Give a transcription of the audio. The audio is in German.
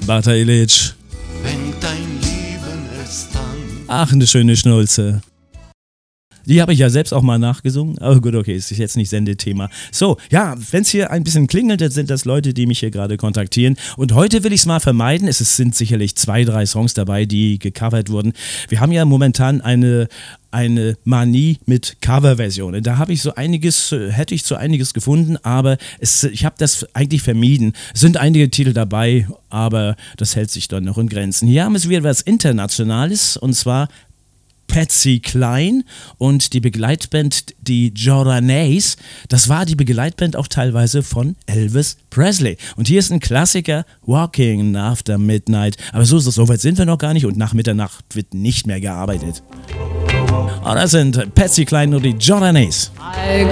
Bata Illich. Fängt dein Leben erst an. Ach, eine schöne Schnulze. Die habe ich ja selbst auch mal nachgesungen. Aber gut, okay, ist jetzt nicht Sendethema. So, ja, wenn es hier ein bisschen klingelt, dann sind das Leute, die mich hier gerade kontaktieren. Und heute will ich es mal vermeiden. Sind sicherlich 2, 3 Songs dabei, die gecovert wurden. Wir haben ja momentan eine Manie mit Coverversionen. Da habe ich hätte ich so einiges gefunden, aber ich habe das eigentlich vermieden. Es sind einige Titel dabei, aber das hält sich dann noch in Grenzen. Hier haben wir wieder was Internationales, und zwar Patsy Cline und die Begleitband, die Jordanaise. Das war die Begleitband auch teilweise von Elvis Presley. Und hier ist ein Klassiker, Walking After Midnight. Aber so weit sind wir noch gar nicht, und nach Mitternacht wird nicht mehr gearbeitet. Und das sind Patsy Cline und die Jordanaise.